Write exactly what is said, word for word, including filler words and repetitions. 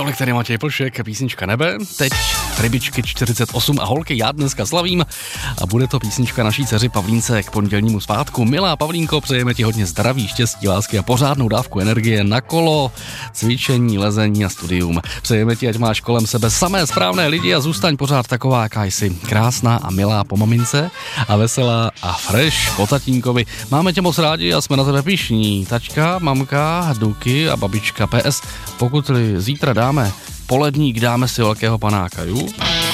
Tolik tady Matěj Plšek, písnička Nebe, teď rybičky čtyřicet osm a holky, já dneska slavím a bude to písnička naší dceři Pavlínce k pondělnímu svátku. Milá Pavlínko, přejeme ti hodně zdraví, štěstí, lásky a pořádnou dávku energie na kolo, cvičení, lezení a studium. Přejeme ti, ať máš kolem sebe samé správné lidi a zůstaň pořád taková, jaká jsi. Krásná a milá po mamince a veselá a fresh po tatínkovi. Máme tě moc rádi a jsme na tebe pyšní. Tačka, mamka, Duky a babička. P S. Pokud zítra dáme poledník, dáme si velkého panáka, ju?